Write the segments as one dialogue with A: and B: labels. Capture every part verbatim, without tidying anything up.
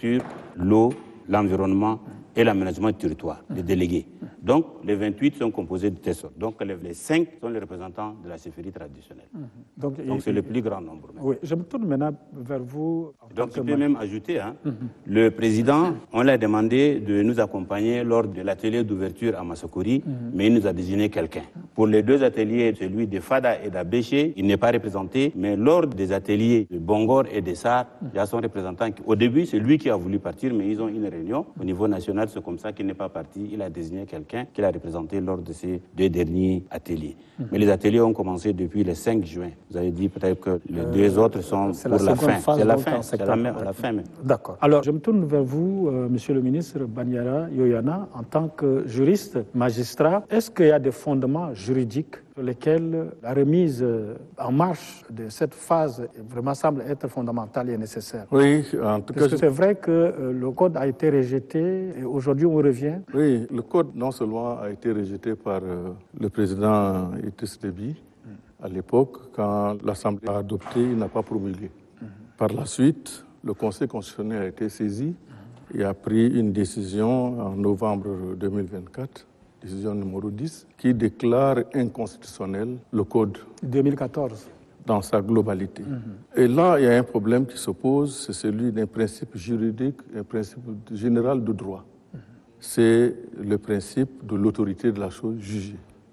A: l'agriculture, l'eau, l'environnement et l'aménagement du territoire, les délégués. Donc, les vingt-huit sont composés de telle sorte. Donc, les cinq sont les représentants de la chefferie traditionnelle. Mm-hmm. Donc, Donc c'est le plus grand nombre. Même.
B: Oui, je me tourne maintenant vers vous.
A: Donc, je peux même ajouter, hein, mm-hmm. le président, on l'a demandé de nous accompagner lors de l'atelier d'ouverture à Massakouri, mm-hmm. mais il nous a désigné quelqu'un. Pour les deux ateliers, celui de Fada et d'Abéché, il n'est pas représenté, mais lors des ateliers de Bongor et de Sar, il y a son représentant. Qui, au début, c'est lui qui a voulu partir, mais ils ont une réunion au niveau national. C'est comme ça qu'il n'est pas parti. Il a désigné quelqu'un qu'il a représenté lors de ces deux derniers ateliers. Mmh. Mais les ateliers ont commencé depuis le cinq juin. Vous avez dit peut-être que les euh, deux autres sont pour la, la fin. C'est la fin. C'est la, la fin même.
B: D'accord. Alors, je me tourne vers vous, euh, Monsieur le ministre Banyara Yoyana, en tant que juriste, magistrat. Est-ce qu'il y a des fondements juridiques sur lesquels la remise en marche de cette phase vraiment semble être fondamentale et nécessaire?
C: Oui, en tout cas...
B: Parce que c'est vrai que euh, le code a été rejeté et aujourd'hui on revient.
C: Oui, le code non seulement a été rejeté par euh, le président Idriss Déby mm. à l'époque, quand l'Assemblée a adopté, il n'a pas promulgué. Mm. Par la suite, le Conseil constitutionnel a été saisi mm. et a pris une décision en novembre deux mille vingt-quatre, décision numéro dix, qui déclare inconstitutionnel le code.
B: deux mille quatorze.
C: Dans sa globalité. Mm-hmm. Et là, il y a un problème qui se pose, c'est celui d'un principe juridique, un principe général de droit. Mm-hmm. C'est le principe de l'autorité de la chose jugée.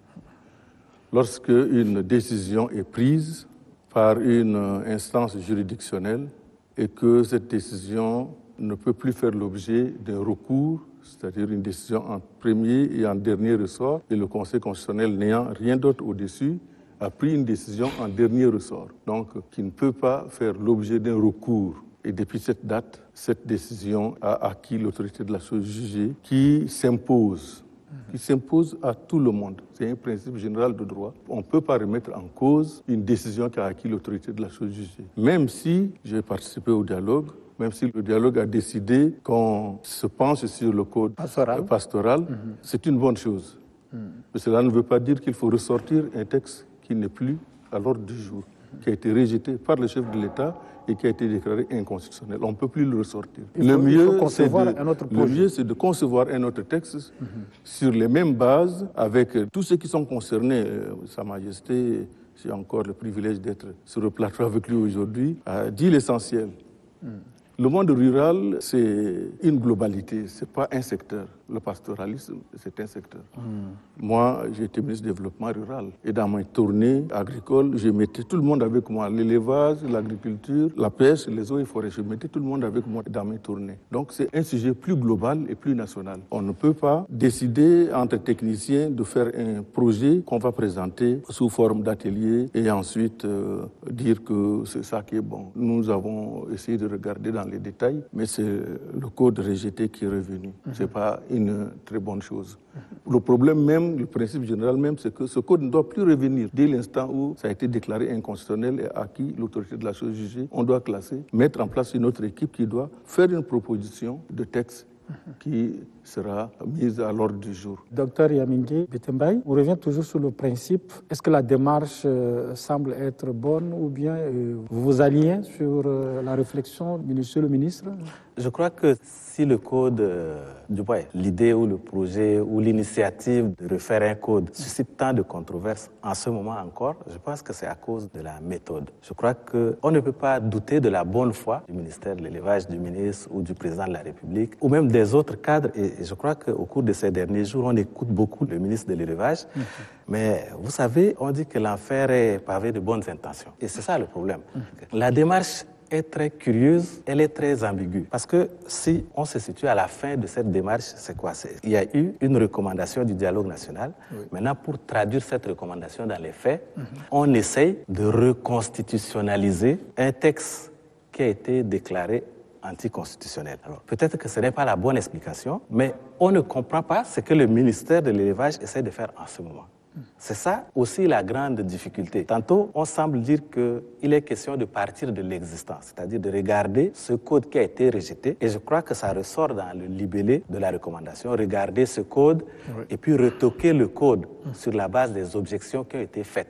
C: Lorsque une décision est prise par une instance juridictionnelle et que cette décision ne peut plus faire l'objet d'un recours, c'est-à-dire une décision en premier et en dernier ressort, et le Conseil constitutionnel n'ayant rien d'autre au-dessus, a pris une décision en dernier ressort, donc qui ne peut pas faire l'objet d'un recours. Et depuis cette date, cette décision a acquis l'autorité de la chose jugée qui s'impose, qui s'impose à tout le monde. C'est un principe général de droit. On ne peut pas remettre en cause une décision qui a acquis l'autorité de la chose jugée. Même si j'ai participé au dialogue, même si le dialogue a décidé qu'on se penche sur le code pastoral, pastoral mm-hmm. c'est une bonne chose. Mm-hmm. Mais cela ne veut pas dire qu'il faut ressortir un texte qui n'est plus à l'ordre du jour, qui a été rejeté par le chef de l'État et qui a été déclaré inconstitutionnel. On ne peut plus le ressortir.
B: Il faut,
C: le, mieux,
B: il faut concevoir
C: de,
B: un autre
C: le mieux, c'est de concevoir un autre texte mm-hmm. sur les mêmes bases, avec tous ceux qui sont concernés. Euh, Sa Majesté, j'ai encore le privilège d'être sur le plateau avec lui aujourd'hui, a dit l'essentiel. Mm. Le monde rural, c'est une globalité, ce n'est pas un secteur. Le pastoralisme, c'est un secteur. Mmh. Moi, j'ai été ministre du Développement rural. Et dans mes tournées agricoles, je mettais tout le monde avec moi. L'élevage, l'agriculture, la pêche, les eaux et forêts. Je mettais tout le monde avec moi dans mes tournées. Donc, c'est un sujet plus global et plus national. On ne peut pas décider entre techniciens de faire un projet qu'on va présenter sous forme d'atelier et ensuite euh, dire que c'est ça qui est bon. Nous avons essayé de regarder dans les détails, mais c'est le code rejeté qui est revenu. Mmh. C'est pas une très bonne chose. Le problème même, le principe général même, c'est que ce code ne doit plus revenir. Dès l'instant où ça a été déclaré inconstitutionnel et acquis l'autorité de la chose jugée, on doit classer, mettre en place une autre équipe qui doit faire une proposition de texte qui sera mise à l'ordre du jour.
B: Docteur Yamingi Bitembaye, on revient toujours sur le principe. Est-ce que la démarche euh, semble être bonne ou bien euh, vous vous alignez sur euh, la réflexion, monsieur le ministre?
D: Je crois que si le code, euh, du moins, l'idée ou le projet ou l'initiative de refaire un code suscite tant de controverses en ce moment encore, je pense que c'est à cause de la méthode. Je crois qu'on ne peut pas douter de la bonne foi du ministère de l'Élevage, du ministre ou du président de la République, ou même des autres cadres. Et je crois qu'au cours de ces derniers jours, on écoute beaucoup le ministre de l'Élevage. Mmh. Mais vous savez, on dit que l'enfer est pavé de bonnes intentions. Et c'est ça le problème. Mmh. La démarche est très curieuse, elle est très ambiguë. Parce que si on se situe à la fin de cette démarche, c'est quoi? C'est, il y a eu une recommandation du dialogue national. Oui. Maintenant, pour traduire cette recommandation dans les faits, mmh. on essaye de reconstitutionnaliser un texte qui a été déclaré anticonstitutionnel. Alors, peut-être que ce n'est pas la bonne explication, mais on ne comprend pas ce que le ministère de l'Élevage essaie de faire en ce moment. C'est ça aussi la grande difficulté. Tantôt, on semble dire qu'il est question de partir de l'existence, c'est-à-dire de regarder ce code qui a été rejeté. Et je crois que ça ressort dans le libellé de la recommandation. Regarder ce code oui. et puis retoquer le code mmh. sur la base des objections qui ont été faites.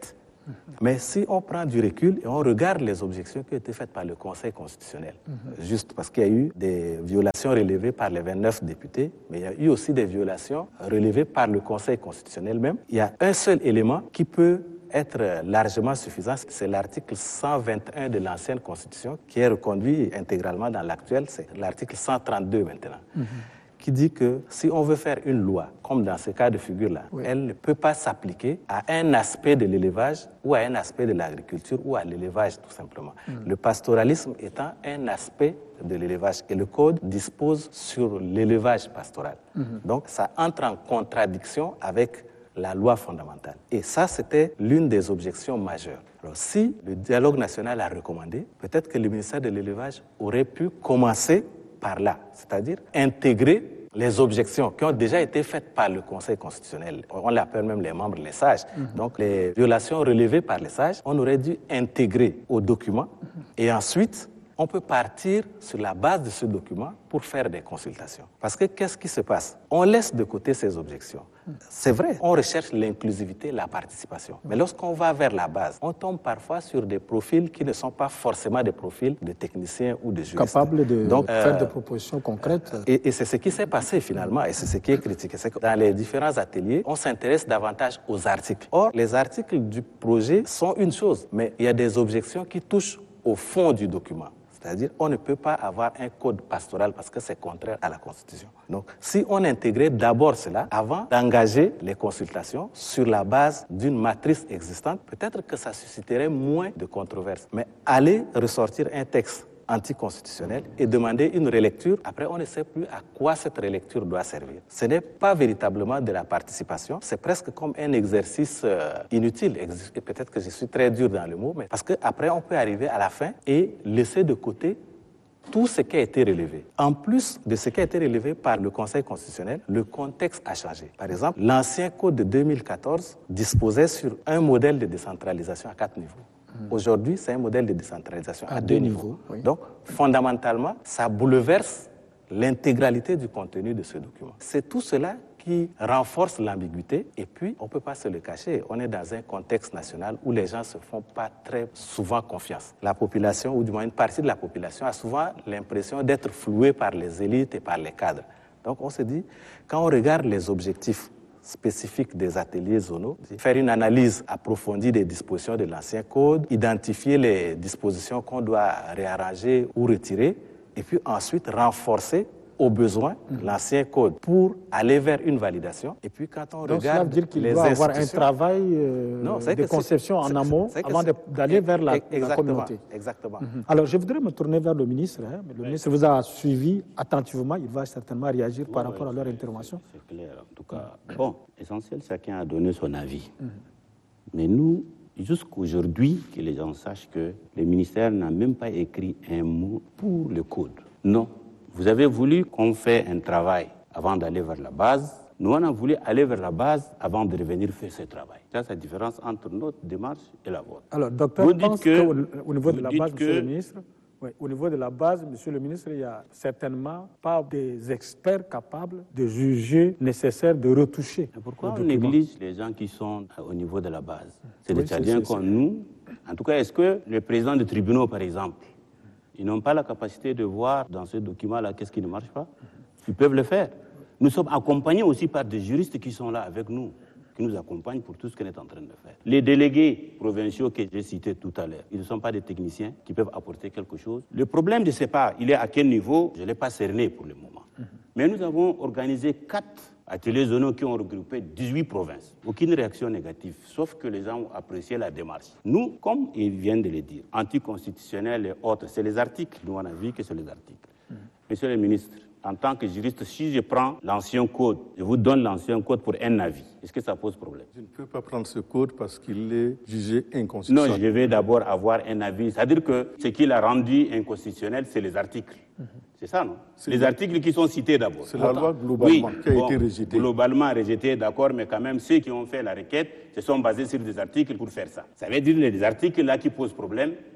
D: Mais si on prend du recul et on regarde les objections qui ont été faites par le Conseil constitutionnel, mm-hmm. juste parce qu'il y a eu des violations relevées par les vingt-neuf députés, mais il y a eu aussi des violations relevées par le Conseil constitutionnel même, il y a un seul élément qui peut être largement suffisant, c'est l'article cent vingt et un de l'ancienne Constitution qui est reconduit intégralement dans l'actuelle, c'est l'article cent trente-deux maintenant. Mm-hmm. Qui dit que si on veut faire une loi, comme dans ce cas de figure-là, oui. elle ne peut pas s'appliquer à un aspect de l'élevage ou à un aspect de l'agriculture ou à l'élevage tout simplement. Mm. Le pastoralisme étant un aspect de l'élevage et le Code dispose sur l'élevage pastoral. Mm-hmm. Donc ça entre en contradiction avec la loi fondamentale. Et ça, c'était l'une des objections majeures. Alors si le dialogue national a recommandé, peut-être que le ministère de l'élevage aurait pu commencer par là, c'est-à-dire intégrer les objections qui ont déjà été faites par le Conseil constitutionnel. On l'appelle même les membres, les sages. Mm-hmm. Donc, les violations relevées par les sages, on aurait dû intégrer au document mm-hmm. et ensuite, on peut partir sur la base de ce document pour faire des consultations. Parce que qu'est-ce qui se passe? On laisse de côté ces objections. C'est vrai, on recherche l'inclusivité, la participation. Mais lorsqu'on va vers la base, on tombe parfois sur des profils qui ne sont pas forcément des profils de techniciens ou de juristes.
B: Capables de Donc, faire euh, des propositions concrètes.
D: Et, et c'est ce qui s'est passé finalement, et c'est ce qui est critiqué. C'est que dans les différents ateliers, on s'intéresse davantage aux articles. Or, les articles du projet sont une chose, mais il y a des objections qui touchent au fond du document. C'est-à-dire on ne peut pas avoir un code pastoral parce que c'est contraire à la Constitution. Donc, si on intégrait d'abord cela avant d'engager les consultations sur la base d'une matrice existante, peut-être que ça susciterait moins de controverses. Mais aller ressortir un texte anticonstitutionnel et demander une relecture, après on ne sait plus à quoi cette relecture doit servir. Ce n'est pas véritablement de la participation, c'est presque comme un exercice euh, inutile. Et peut-être que je suis très dur dans le mot, mais parce qu'après on peut arriver à la fin et laisser de côté tout ce qui a été relevé. En plus de ce qui a été relevé par le Conseil constitutionnel, le contexte a changé. Par exemple, l'ancien code de deux mille quatorze disposait sur un modèle de décentralisation à quatre niveaux. Aujourd'hui, c'est un modèle de décentralisation à, à deux, deux niveaux. niveaux oui. Donc, fondamentalement, ça bouleverse l'intégralité du contenu de ce document. C'est tout cela qui renforce l'ambiguïté. Et puis, on ne peut pas se le cacher, on est dans un contexte national où les gens ne se font pas très souvent confiance. La population, ou du moins une partie de la population, a souvent l'impression d'être flouée par les élites et par les cadres. Donc, on se dit, quand on regarde les objectifs spécifiques des ateliers zonaux, faire une analyse approfondie des dispositions de l'ancien code, identifier les dispositions qu'on doit réarranger ou retirer, et puis ensuite renforcer au besoin mmh. l'ancien code pour aller vers une validation. Et puis quand on
B: Donc,
D: regarde
B: cela veut dire qu'il
D: les
B: doit avoir un travail euh, non, de conception en amont avant d'aller vers la, la communauté.
D: Exactement.
B: Mmh. Alors je voudrais me tourner vers le ministre. Hein. Le oui. ministre vous a suivi attentivement. Il va certainement réagir oui, par oui, rapport oui, à leur intervention.
A: C'est clair. En tout cas, bon, l'essentiel, chacun a donné son avis. Mmh. Mais nous, jusqu'aujourd'hui, que les gens sachent que le ministère n'a même pas écrit un mot pour le code. Non. Vous avez voulu qu'on fasse un travail avant d'aller vers la base. Nous, on a voulu aller vers la base avant de revenir faire ce travail. C'est la différence entre notre démarche et la vôtre.
B: Alors, docteur, vous pense que, qu'au au niveau de la base, que... monsieur le ministre, oui, au niveau de la base, monsieur le ministre, il n'y a certainement pas des experts capables de juger nécessaire de retoucher.
A: Et pourquoi on néglige les gens qui sont au niveau de la base? C'est oui, des Tchadiens comme nous. En tout cas, est-ce que les présidents de tribunaux, par exemple, ils n'ont pas la capacité de voir dans ce document-là qu'est-ce qui ne marche pas? Ils peuvent le faire. Nous sommes accompagnés aussi par des juristes qui sont là avec nous, qui nous accompagnent pour tout ce qu'on est en train de faire. Les délégués provinciaux que j'ai cités tout à l'heure, ils ne sont pas des techniciens qui peuvent apporter quelque chose. Le problème, je ne sais pas, il est à quel niveau, je ne l'ai pas cerné pour le moment. Mm-hmm. Mais nous avons organisé quatre ateliers zonaux qui ont regroupé dix-huit provinces. Aucune réaction négative, sauf que les gens ont apprécié la démarche. Nous, comme ils viennent de le dire, anticonstitutionnels et autres, c'est les articles. Nous, on a vu que c'est les articles. Mmh. Monsieur le ministre, en tant que juriste, si je prends l'ancien code, je vous donne l'ancien code pour un avis, est-ce que ça pose problème?
C: Je ne peux pas prendre ce code parce qu'il est jugé inconstitutionnel.
A: Non, je vais d'abord avoir un avis. C'est-à-dire que ce qu'il a rendu inconstitutionnel, c'est les articles. Mmh. C'est ça, non? C'est les le... articles qui sont cités d'abord.
C: C'est la loi globalement oui, qui a
A: bon,
C: été rejetée.
A: Globalement rejetée, d'accord, mais quand même, ceux qui ont fait la requête se sont basés sur des articles pour faire ça. Ça veut dire les articles là qui posent problème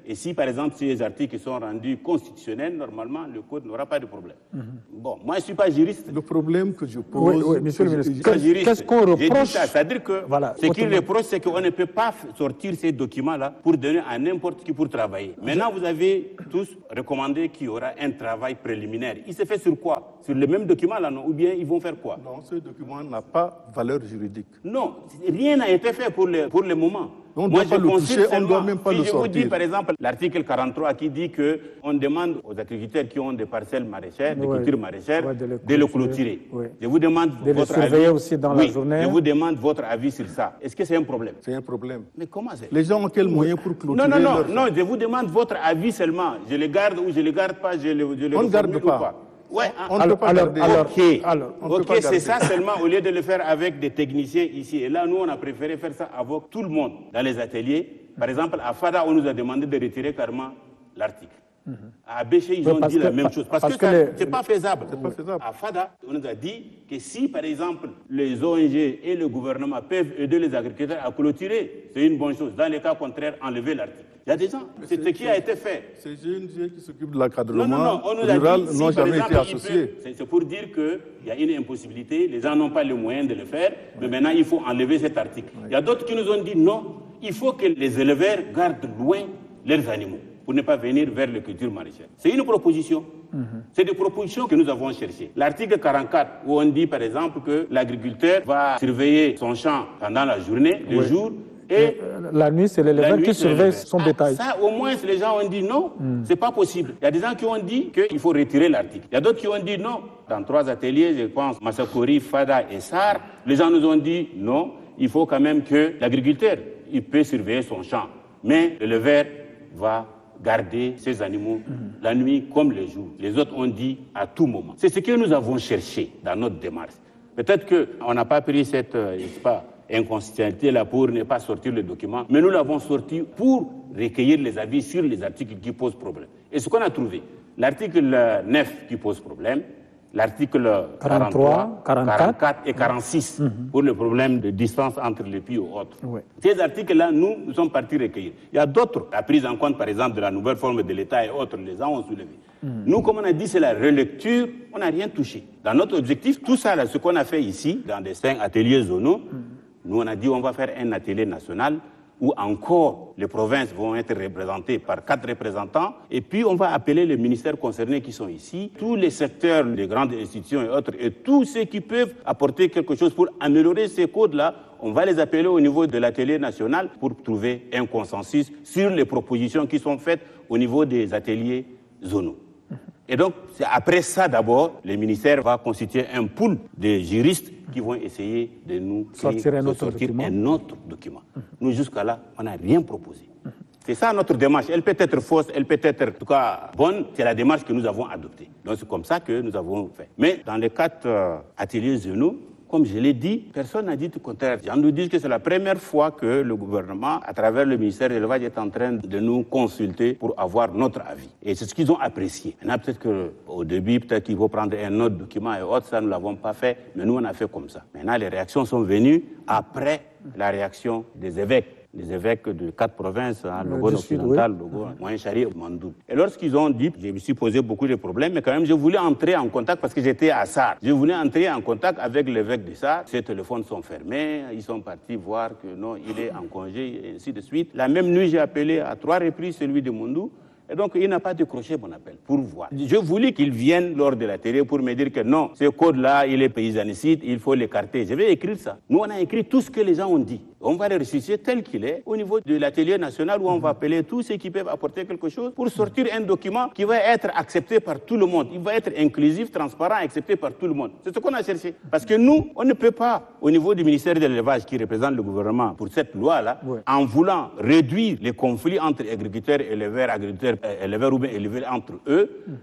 A: Et si, par exemple, ces articles sont rendus constitutionnels, normalement, le code n'aura pas de problème. Mm-hmm. Bon, moi, je ne suis pas juriste.
C: Le problème que je pose...
B: Oui, oui, monsieur le ministre,
A: juriste,
B: qu'est-ce qu'on reproche?
A: C'est-à-dire que
B: voilà,
A: ce qu'il reproche, c'est qu'on ne peut pas sortir ces documents-là pour donner à n'importe qui pour travailler. Maintenant, vous avez tous recommandé qu'il y aura un travail préliminaire. Il se fait sur quoi? Sur le même document, là, non? Ou bien ils vont faire quoi?
C: Non, ce document n'a pas valeur juridique.
A: Non, rien n'a été fait pour le, pour le moment.
C: On Moi, je toucher, on ne doit même pas
A: si
C: le
A: je
C: sortir.
A: vous dis, par exemple, l'article quarante-trois qui dit qu'on demande aux agriculteurs qui ont des parcelles maraîchères, des ouais, cultures maraîchères, ouais, de, de le clôturer. Ouais. Je vous demande
B: de
A: votre
B: le surveiller
A: avis.
B: aussi dans
A: oui,
B: la journée.
A: Je vous demande votre avis sur ça. Est-ce que c'est un problème?
C: C'est un problème.
A: Mais comment c'est?
C: Les gens ont quel moyen pour clôturer?
A: Non, non, non,
C: leur...
A: non, je vous demande votre avis seulement. Je le garde ou je ne le garde pas, je le, je le
C: On ne garde pas.
A: pas. Ouais,
C: on ne
A: alors,
C: peut pas
A: alors,
C: garder.
A: Alors, ok,
C: alors,
A: ok, c'est ça seulement au lieu de le faire avec des techniciens ici. Et là, nous, on a préféré faire ça avec tout le monde dans les ateliers. Par exemple, à Fada, on nous a demandé de retirer carrément l'article. Mm-hmm. À Béché, ils ont dit que, la même chose. Parce, parce que, que les... ce n'est pas faisable.
C: pas faisable.
A: À Fada, on nous a dit que si, par exemple, les O N G et le gouvernement peuvent aider les agriculteurs à clôturer, c'est une bonne chose. Dans les cas contraires, enlever l'article. Il y a des gens, c'est ce qui a été fait.
C: Ces G N G qui s'occupent de l'encadrement
A: non, non, non, on nous a
C: rural
A: dit, si,
C: n'ont jamais
A: exemple,
C: été associés.
A: C'est pour dire qu'il y a une impossibilité, les gens n'ont pas les moyens de le faire, ouais. Mais maintenant il faut enlever cet article. Ouais. Il y a d'autres qui nous ont dit non, il faut que les éleveurs gardent loin leurs animaux pour ne pas venir vers les cultures maraîchères. C'est une proposition. Mm-hmm. C'est des propositions que nous avons cherchées. L'article quarante-quatre, où on dit par exemple que l'agriculteur va surveiller son champ pendant la journée, le oui. jour, et
B: la nuit, c'est l'éleveur qui surveille son
A: ah,
B: bétail.
A: Ça, au moins, les gens ont dit non, mm. c'est pas possible. Il y a des gens qui ont dit qu'il faut retirer l'article. Il y a d'autres qui ont dit non. Dans trois ateliers, je pense, Massakori, Fada et Sar, les gens nous ont dit non, il faut quand même que l'agriculteur, il peut surveiller son champ. Mais l'éleveur va garder ses animaux mm. la nuit comme le jour. Les autres ont dit à tout moment. C'est ce que nous avons cherché dans notre démarche. Peut-être qu'on n'a pas pris cette, euh, je sais pas, inconstitutionnalité là pour ne pas sortir le document, mais nous l'avons sorti pour recueillir les avis sur les articles qui posent problème. Et ce qu'on a trouvé, l'article neuf qui pose problème, l'article quarante-trois, quarante-quatre et quarante-six mm-hmm. pour le problème de distance entre les puits ou autres. Ouais. Ces articles-là, nous, nous sommes partis recueillir. Il y a d'autres, la prise en compte par exemple de la nouvelle forme de l'État et autres, les gens ont soulevé. Mm-hmm. Nous, comme on a dit, c'est la relecture, on n'a rien touché. Dans notre objectif, tout ça, là, ce qu'on a fait ici, dans des cinq ateliers zonaux, mm-hmm. nous, on a dit on va faire un atelier national où encore les provinces vont être représentées par quatre représentants. Et puis, on va appeler les ministères concernés qui sont ici, tous les secteurs, les grandes institutions et autres, et tous ceux qui peuvent apporter quelque chose pour améliorer ces codes-là. On va les appeler au niveau de l'atelier national pour trouver un consensus sur les propositions qui sont faites au niveau des ateliers zonaux. Et donc, c'est après ça d'abord, le ministère va constituer un pool de juristes qui vont essayer de nous
B: sortir un
A: de
B: autre
A: sortir
B: document.
A: Un autre document. Mm-hmm. Nous, jusqu'à là, on n'a rien proposé. Mm-hmm. C'est ça notre démarche. Elle peut être fausse, elle peut être en tout cas bonne. C'est la démarche que nous avons adoptée. Donc, c'est comme ça que nous avons fait. Mais dans les quatre euh, ateliers zonaux, comme je l'ai dit, personne n'a dit tout le contraire. On nous dit que c'est la première fois que le gouvernement, à travers le ministère de l'élevage, est en train de nous consulter pour avoir notre avis. Et c'est ce qu'ils ont apprécié. Maintenant, peut-être qu'au début, peut-être qu'il faut prendre un autre document et autres, ça, nous ne l'avons pas fait, mais nous, on a fait comme ça. Maintenant, les réactions sont venues après la réaction des évêques. Les évêques de quatre provinces, hein, le Logone occidental, oui. Logone, Moyen-Chari et Mandoul. Et lorsqu'ils ont dit, je me suis posé beaucoup de problèmes, mais quand même, je voulais entrer en contact parce que j'étais à Sar. Je voulais entrer en contact avec l'évêque de Sar. Ses téléphones sont fermés, ils sont partis voir que non, il est en congé, et ainsi de suite. La même nuit, j'ai appelé à trois reprises celui de Mondou. Et donc, il n'a pas décroché mon appel pour voir. Je voulais qu'il vienne lors de la télé pour me dire que non, ce code-là, il est paysanicide, il faut l'écarter. Je vais écrire ça. Nous, on a écrit tout ce que les gens ont dit. On va le ressusciter tel qu'il est au niveau de l'atelier national où on va appeler tous ceux qui peuvent apporter quelque chose pour sortir un document qui va être accepté par tout le monde. Il va être inclusif, transparent, accepté par tout le monde. C'est ce qu'on a cherché. Parce que nous, on ne peut pas, au niveau du ministère de l'élevage qui représente le gouvernement pour cette loi-là, ouais. en voulant réduire les conflits entre agriculteurs et éleveurs, agriculteurs, éleveurs ou bien éleveurs entre eux, mm-hmm.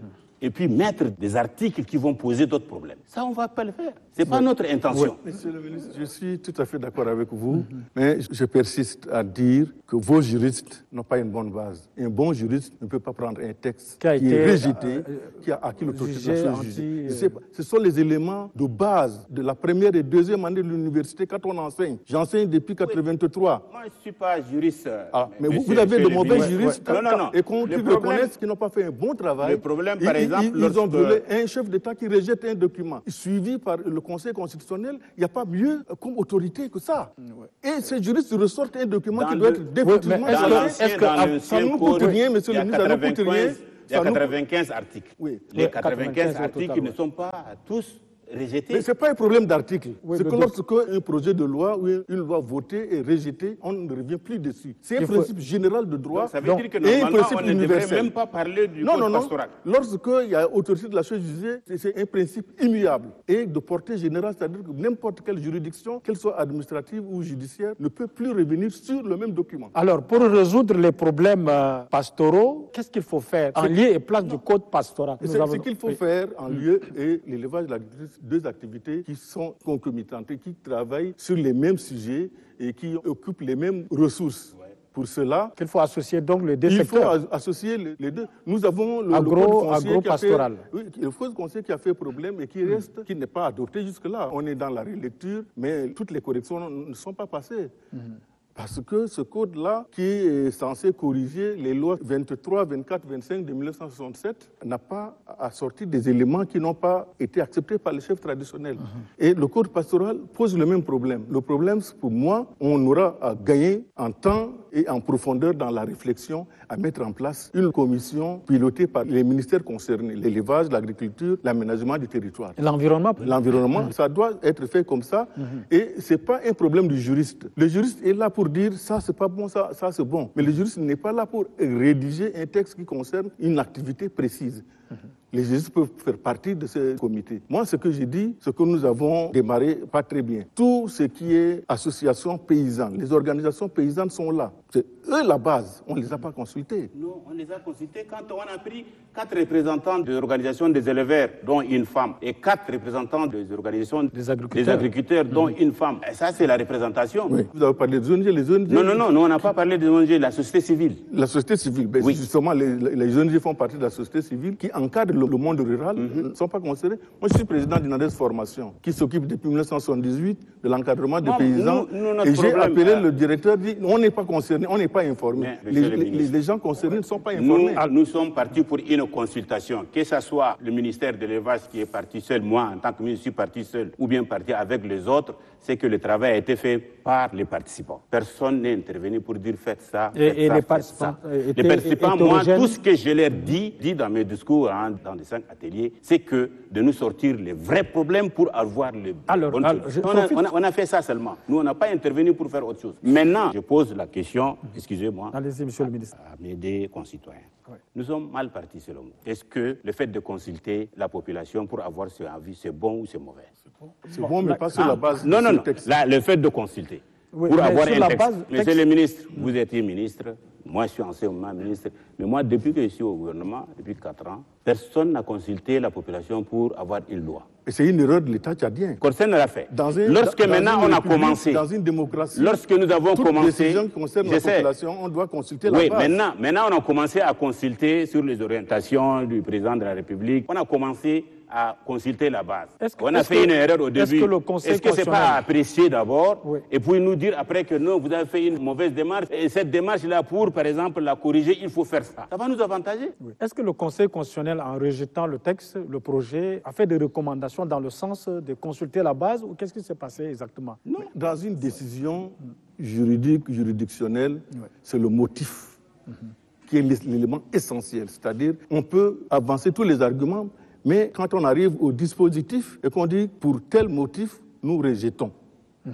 A: et puis mettre des articles qui vont poser d'autres problèmes. Ça, on ne va pas le faire. Ce n'est pas oui. notre intention.
C: Oui. Monsieur le ministre, je suis tout à fait d'accord avec vous, mm-hmm. mais je persiste à dire que vos juristes n'ont pas une bonne base. Un bon juriste ne peut pas prendre un texte qui, a qui été, est rejeté, euh, qui a acquis l'autorisation jugée. Euh... Ce sont les éléments de base de la première et deuxième année de l'université quand on enseigne. J'enseigne depuis mille neuf cent quatre-vingt-trois.
A: Oui. Moi, je ne suis pas juriste.
C: Ah, mais monsieur, vous, vous avez de mauvais juristes ouais. non, non, non. et qu'on reconnaisse qu'ils n'ont pas fait un bon travail.
A: Le problème, par
C: ils,
A: exemple,
C: ils, ils ont violé un chef d'État qui rejette un document suivi par le Conseil constitutionnel. Il n'y a pas mieux comme autorité que ça. Ouais. Et ces juristes ressortent un document dans qui doit le... être définitivement
A: changé. Est-ce que
C: ça ne nous coûte rien, monsieur le ministre, ça ne nous coûte rien.
A: Il y a quatre-vingt-quinze articles. Oui. Les quatre-vingt-quinze articles ne sont pas tous rejeté.
C: Mais ce n'est pas un problème d'article. Oui, c'est que lorsque un projet de loi ou une loi votée est rejetée, on ne revient plus dessus. C'est un Il principe faut... général de droit. Donc,
A: ça veut donc, dire que normalement, on ne devrait même pas parler du
C: non,
A: code
C: non, non.
A: pastoral.
C: Lorsqu'il y a autorité de la chose jugée, c'est un principe immuable et de portée générale, c'est-à-dire que n'importe quelle juridiction, qu'elle soit administrative ou judiciaire, ne peut plus revenir sur le même document.
B: Alors, pour résoudre les problèmes euh, pastoraux, qu'est-ce qu'il faut faire en lieu et place non. du code pastoral?
C: C'est avons... ce qu'il faut oui. faire en lieu et l'élevage de l'agriculture, deux activités qui sont concomitantes et qui travaillent sur les mêmes sujets et qui occupent les mêmes ressources. Ouais. Pour cela,
B: il faut associer donc les deux
C: il
B: secteurs.
C: Il faut associer les, les deux. Nous avons le,
B: agro,
C: le code foncier
B: agro-pastoral.
C: Qui a fait, oui, le code foncier qui a fait problème et qui reste, mmh. qui n'est pas adopté jusque-là. On est dans la relecture, mais toutes les corrections ne sont pas passées. Mmh. Parce que ce code-là, qui est censé corriger les lois vingt-trois, vingt-quatre, vingt-cinq de mille neuf cent soixante-sept, n'a pas assorti des éléments qui n'ont pas été acceptés par les chefs traditionnels. Uh-huh. Et le code pastoral pose le même problème. Le problème, c'est pour moi, on aura à gagner en temps et en profondeur dans la réflexion à mettre en place une commission pilotée par les ministères concernés, l'élevage, l'agriculture, l'aménagement du territoire.
B: L'environnement
C: L'environnement, uh-huh. ça doit être fait comme ça. Uh-huh. Et ce n'est pas un problème du juriste. Le juriste est là pour dire ça c'est pas bon, ça, ça c'est bon. Mais le juriste n'est pas là pour rédiger un texte qui concerne une activité précise. Mm-hmm. Les juristes peuvent faire partie de ce comité. Moi, ce que j'ai dit, c'est que nous avons démarré pas très bien. Tout ce qui est association paysanne, les organisations paysannes sont là. C'est eux la base. On ne les a pas consultés.
A: Non, on les a consultés quand on a pris quatre représentants des organisations des éleveurs, dont une femme, et quatre représentants des organisations
B: des agriculteurs,
A: des agriculteurs dont mmh. une femme. Et ça, c'est la représentation.
C: Oui. Vous avez parlé des O N G, les O N G.
A: Non, non, non, nous, on n'a pas parlé des O N G, la société civile.
C: La société civile, ben, oui. Justement, les, les O N G font partie de la société civile qui encadre le, le monde rural, mmh. ne sont pas concernés. Moi, je suis président d'une A D E S Formation qui s'occupe depuis mille neuf cent soixante-dix-huit de l'encadrement des non, paysans. Nous, nous, et j'ai appelé euh... le directeur, dit on n'est pas concerné, on n'est pas informé. Les, les, les, les gens concernés ne sont pas informés.
A: Nous, nous sommes partis pour une consultation, que ce soit le ministère de l'élevage qui est parti seul, moi en tant que ministre, je suis parti seul, ou bien parti avec les autres, c'est que le travail a été fait par les participants. Personne n'est intervenu pour dire faites ça, faites
B: et,
A: ça,
B: et les
A: faites
B: participants
A: ça. Les participants, moi, tout ce que je leur dis, dit dans mes discours, hein, dans les cinq ateliers, c'est que de nous sortir les vrais problèmes pour avoir les
B: alors,
A: bonnes
B: alors,
A: choses. On a, on, a, on a fait ça seulement. Nous, on n'a pas intervenu pour faire autre chose. Maintenant, je pose la question, excusez-moi,
B: allez-y, monsieur le ministre,
A: à mes deux concitoyens. Oui. Nous sommes mal partis selon vous. Est-ce que le fait de consulter la population pour avoir ce avis, c'est bon ou c'est mauvais?
C: C'est bon, c'est bon mais pas sur ah, la base
A: non,
C: de
A: non,
C: ce
A: non.
C: texte.
A: Là, le fait de consulter
B: oui,
A: pour avoir un texte.
B: Base,
A: Monsieur texte... le ministre, vous étiez ministre, moi je suis anciennement ministre, mais moi depuis que je suis au gouvernement, depuis quatre ans, personne n'a consulté la population pour avoir une loi.
C: Et c'est une erreur de l'État tchadien.
A: Corsen l'a fait.
C: Dans un,
A: lorsque
C: dans
A: maintenant on a commencé,
C: dans une démocratie,
A: lorsque nous avons
C: toutes
A: commencé,
C: décisions qui concernent la population, on doit consulter la
A: oui,
C: base.
A: maintenant, maintenant on a commencé à consulter sur les orientations du président de la République. On a commencé à consulter la base. Que, on a fait
B: que,
A: une erreur au début.
B: Est-ce que le Conseil
A: Est-ce que c'est pas apprécié d'abord,
B: oui.
A: et puis nous dire après que non, vous avez fait une mauvaise démarche, et cette démarche-là, pour, par exemple, la corriger, il faut faire ça. Ça va nous avantager.
B: Oui. Est-ce que le Conseil constitutionnel, en rejetant le texte, le projet, a fait des recommandations dans le sens de consulter la base, ou qu'est-ce qui s'est passé exactement?
C: Non, dans une décision juridique, juridictionnelle, oui. c'est le motif mm-hmm. qui est l'élément essentiel. C'est-à-dire, on peut avancer tous les arguments, mais quand on arrive au dispositif et qu'on dit pour tel motif, nous rejetons. Mm-hmm.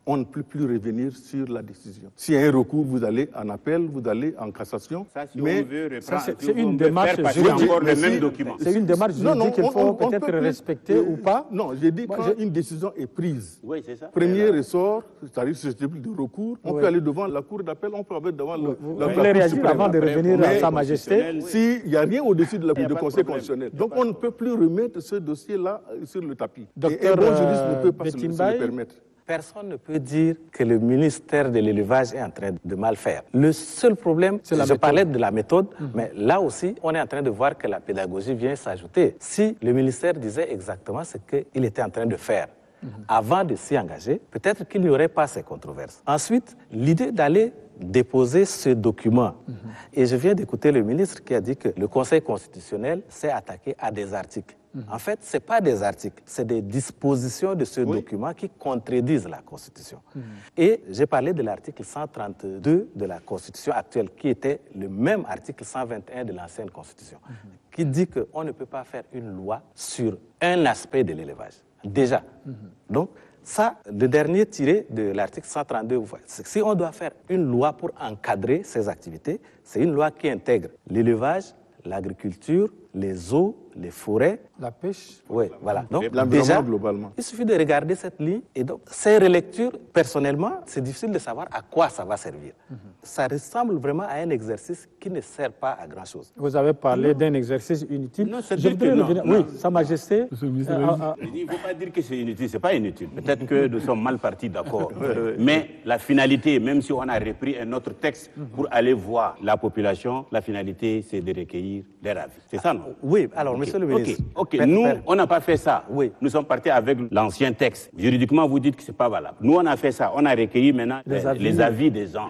C: on ne peut plus revenir sur la décision. S'il y a un recours, vous allez en appel, vous allez en cassation.
A: Ça, si
C: mais
A: on veut reprendre,
B: c'est
A: si
B: une
A: on veut
B: démarche
A: faire passer
B: juridique.
A: encore le
C: Si-
A: même document.
B: C'est une démarche
C: Non, non,
B: juridique qu'il
C: on-
B: faut
C: on- on
B: peut-être
C: peut plus-
B: respecter
C: euh,
B: ou pas.
C: Non, j'ai dit
B: Moi,
C: quand
B: j'ai-
C: une décision est prise.
A: Oui, c'est ça.
C: Premier ressort, c'est-à-dire susceptible de recours, on
B: Oui.
C: peut aller devant la cour d'appel, on peut aller devant le,
B: Vous
C: la, la
B: voulez
C: Cour
B: réagir
C: suprême.
B: avant de
A: Après,
B: revenir
A: pour
B: à
A: les
B: Sa Majesté?
A: constitutionnels, oui.
C: S'il n'y a rien au-dessus de la
A: Il y a
C: du
A: pas de
C: Conseil
A: problème.
C: constitutionnel.
A: Il y a
C: Donc
A: pas de
C: on ne peut plus remettre ce dossier-là euh, sur le tapis. Et
B: Docteur,
C: un bon juriste ne
B: euh,
C: peut pas se le, se le
B: Bettinbaye,
C: permettre.
D: Personne ne peut dire que le ministère de l'élevage est en train de mal faire. Le seul problème,
B: C'est la
D: je
B: méthode.
D: parlais de la méthode, mais là aussi, on est en train de voir que la pédagogie vient s'ajouter. Si le ministère disait exactement ce qu'il était en train de faire avant de s'y engager, peut-être qu'il n'y aurait pas ces controverses. Ensuite, l'idée d'aller déposer ce document. Et je viens d'écouter le ministre qui a dit que le Conseil constitutionnel s'est attaqué à des articles. En fait, ce n'est pas des articles, c'est des dispositions de ce document qui contredisent la Constitution. Et j'ai parlé de l'article cent trente-deux de la Constitution actuelle, qui était le même article cent vingt et un de l'ancienne Constitution, qui dit qu'on ne peut pas faire une loi sur un aspect de l'élevage. Déjà. Donc, ça, le dernier tiré de l'article cent trente-deux, vous voyez, c'est que si on doit faire une loi pour encadrer ces activités, c'est une loi qui intègre l'élevage, l'agriculture, les eaux, les forêts.
B: La pêche.
D: Oui, voilà. Donc,
C: L'environnement
D: déjà,
C: globalement.
D: il suffit de regarder cette ligne. Et donc, ces relectures, personnellement, c'est difficile de savoir à quoi ça va servir. Ça ressemble vraiment à un exercice qui ne sert pas à grand-chose.
B: Vous avez parlé d'un exercice inutile.
A: Non, c'est
B: Je
A: dire que
B: voudrais
A: non,
B: revenir-
A: non.
B: Oui, Sa Majesté.
C: Monsieur le ministre,
B: euh,
C: allez-y.
B: euh, euh,
A: Il ne faut pas dire que c'est inutile, ce n'est pas inutile. Peut-être que nous sommes mal partis, d'accord. Mais la finalité, même si on a repris un autre texte pour aller voir la population, la finalité, c'est de recueillir des avis. C'est ça, non?
D: Oui, alors, monsieur le ministre.
A: Ok, ok.
D: per-
A: Nous,
D: per-
A: on n'a pas fait ça.
D: Oui.
A: Nous sommes partis avec l'ancien texte. Juridiquement, vous dites que ce n'est pas valable. Nous, on a fait ça. On a recueilli maintenant
B: Les
A: les,
B: avis.
A: les avis des gens.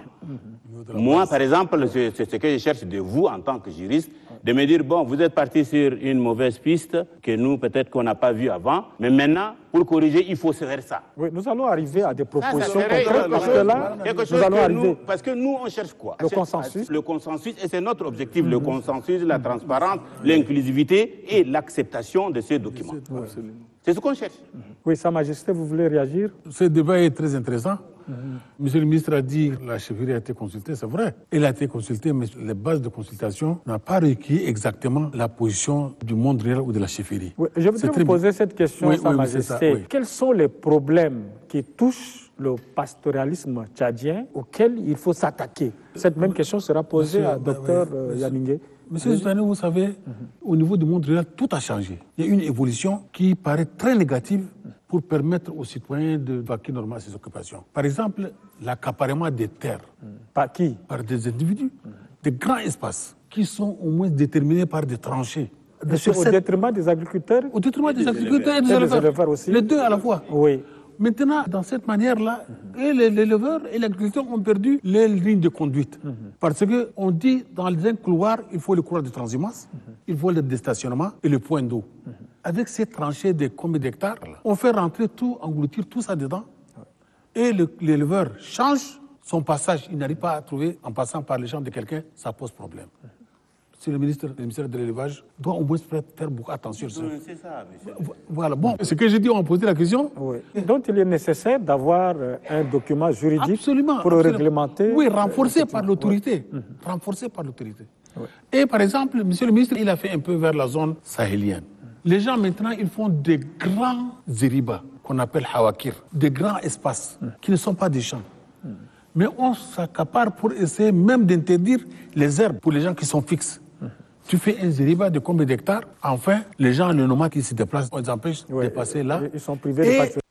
A: Moi, par exemple, c'est c'est ce que je cherche de vous en tant que juriste, de me dire, bon, vous êtes parti sur une mauvaise piste que nous, peut-être qu'on n'a pas vue avant, mais maintenant, pour corriger, il faut se faire ça.
B: oui, nous allons arriver à des
A: Ça, ça
B: propositions
A: serait
B: concrètes
A: quelque
B: parce
A: chose-
B: que là,
A: quelque chose
B: nous allons
A: que
B: arriver.
A: nous- parce que nous, on cherche quoi?
B: Le
A: C'est-
B: consensus.
A: Le consensus, et c'est notre objectif, le consensus, la transparence, l'inclusivité et l'acceptation de ces documents. C'est ce qu'on cherche.
B: Oui, Sa Majesté, vous voulez réagir?
E: Ce débat est très intéressant. Monsieur le ministre a dit que la chefferie a été consultée, c'est vrai. Elle a été consultée, mais les bases de consultation n'ont pas requis exactement la position du monde réel ou de la chefferie.
B: Oui, je
E: C'est
B: voudrais
E: très
B: vous poser
E: bien.
B: cette question,
E: Oui,
B: Sa
E: oui, oui, c'est ça,
B: Majesté.
E: oui.
B: Quels sont les problèmes qui touchent le pastoralisme tchadien auxquels il faut s'attaquer? Cette même question sera posée
E: Monsieur,
B: à
E: ben,
B: Dr
E: oui, monsieur-
B: Yaningue.
E: Monsieur Zoutane, vous savez, au niveau du monde réel, tout a changé. Il y a une évolution qui paraît très négative pour permettre aux citoyens de vaquer normalement à ses occupations. Par exemple, l'accaparement des terres
B: Par qui?
E: par des individus, des grands espaces qui sont au moins déterminés par des tranchées. De
B: C'est
E: sur
B: au
E: cette-
B: détriment des agriculteurs?
E: Au détriment des agriculteurs et des
B: Et des
E: éleveurs.
B: éleveurs aussi.
E: Les deux à la fois.
B: Oui.
E: Maintenant, dans cette manière-là, et les- l'éleveur et l'agriculteur ont perdu les lignes de conduite. Parce qu'on dit, dans un couloir, il faut le couloir de transhumance, il faut le déstationnement et le point d'eau. Avec ces tranchées de combien d'hectares, là, on fait rentrer tout, engloutir tout ça dedans. Et le- l'éleveur change son passage. Il n'arrive pas à trouver, en passant par les champs de quelqu'un, ça pose problème. Si le ministre, le ministère de l'élevage doit au moins faire faire beaucoup attention sur ça.
A: C'est ça, monsieur.
E: Voilà, bon, ce que j'ai dit, on m'a posé la question.
B: Oui. Donc il est nécessaire d'avoir euh, un document juridique
E: Absolument.
B: pour
E: absolument.
B: réglementer.
E: Oui, renforcé par l'autorité. Renforcé par l'autorité. Et par exemple, monsieur le ministre, il a fait un peu vers la zone sahélienne. Les gens maintenant, ils font des grands zéribas qu'on appelle hawakir, des grands espaces qui ne sont pas des champs. Mais on s'accapare pour essayer même d'interdire les herbes pour les gens qui sont fixes. Tu fais un zériba de combien d'hectares? Enfin, les gens, les nomades qui se déplacent, on les empêche
B: Oui,
E: de passer là.
B: Ils sont privés
E: Et
B: de passer.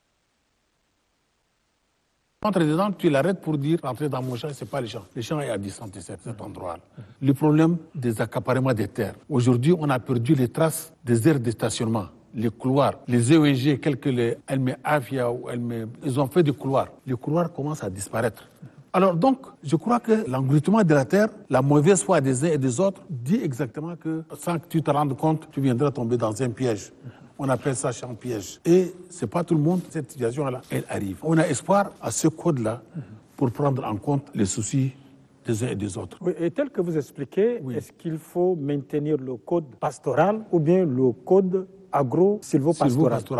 E: entre dedans, tu l'arrêtes pour dire rentrer dans mon champ, c'est pas les champs. Les champs est à distance de cet cet endroit-là. Le problème des accaparements des terres. Aujourd'hui, on a perdu les traces des aires de stationnement, les couloirs, les E O N G, quelques les L M Afia ou L M, ils ont fait des couloirs. Les couloirs commencent à disparaître. Alors donc, je crois que l'engloutement de la terre, la mauvaise foi des uns et des autres, dit exactement que sans que tu te rendes compte, tu viendras tomber dans un piège. On appelle ça champ piège. Et c'est pas tout le monde, cette situation-là, elle arrive. On a espoir à ce code-là pour prendre en compte les soucis des uns et des autres.
B: Oui, et tel que vous expliquez, est-ce qu'il faut maintenir le code pastoral ou bien le code agro-silvopastoral?
E: Silvopastoral.